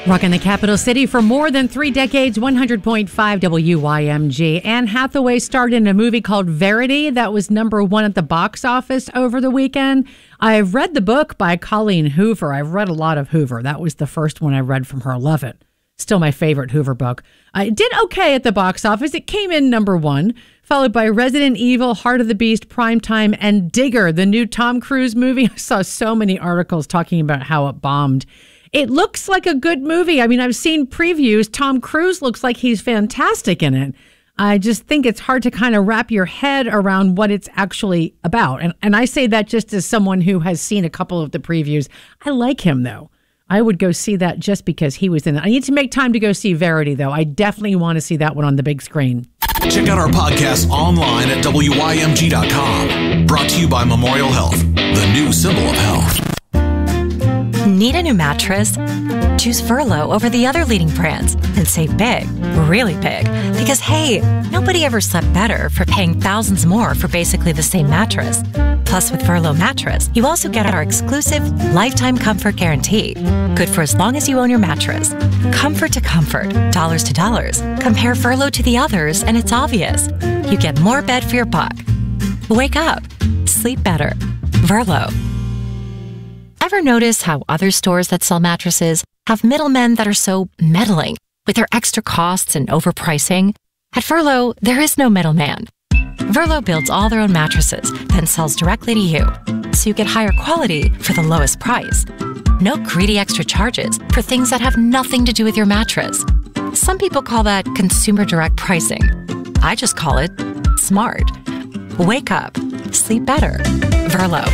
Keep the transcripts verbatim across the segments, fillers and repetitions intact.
Rocking the capital city for more than three decades, one hundred point five W Y M G. Anne Hathaway starred in a movie called Verity that was number one at the box office over the weekend. I've read the book by Colleen Hoover. I've read a lot of Hoover. That was the first one I read from her. Love it. Still my favorite Hoover book. Uh, it did okay at the box office. It came in number one, followed by Resident Evil, Heart of the Beast, Primetime, and Digger, the new Tom Cruise movie. I saw so many articles talking about how it bombed. It looks like a good movie. I mean, I've seen previews. Tom Cruise looks like he's fantastic in it. I just think it's hard to kind of wrap your head around what it's actually about. And and I say that just as someone who has seen a couple of the previews. I like him, though. I would go see that just because he was in it. I need to make time to go see Verity, though. I definitely want to see that one on the big screen. Check out our podcast online at W Y M G dot com. Brought to you by Memorial Health, the new symbol of health. Need a new mattress? Choose Furlow over the other leading brands and save big, really big. Because hey, nobody ever slept better for paying thousands more for basically the same mattress. Plus, with Furlow mattress, you also get our exclusive lifetime comfort guarantee. Good for as long as you own your mattress. Comfort to comfort, dollars to dollars. Compare Furlow to the others and it's obvious. You get more bed for your buck. Wake up. Sleep better. Furlow. Ever notice how other stores that sell mattresses have middlemen that are so meddling with their extra costs and overpricing? At Furlow, there is no middleman. Furlow builds all their own mattresses, then sells directly to you, so you get higher quality for the lowest price. No greedy extra charges for things that have nothing to do with your mattress. Some people call that consumer direct pricing. I just call it smart. Wake up. Sleep better. Furlow.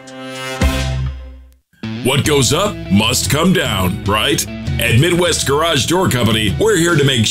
What goes up must come down, right? At Midwest Garage Door Company, we're here to make